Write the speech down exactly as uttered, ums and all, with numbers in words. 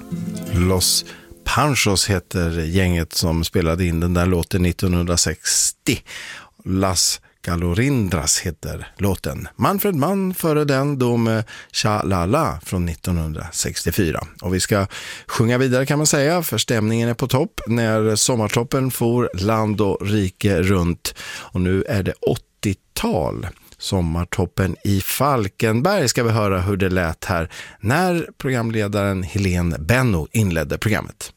Los Panchos heter gänget som spelade in den där låten nittonhundrasextio. Las Galorindras heter låten. Manfred Mann före den då med Cha La La från nittonhundrasextiofyra. Och vi ska sjunga vidare kan man säga, för stämningen är på topp när sommartoppen får land och rike runt. Och nu är det åttiotal. Sommartoppen i Falkenberg ska vi höra hur det lät här när programledaren Helene Benno inledde programmet.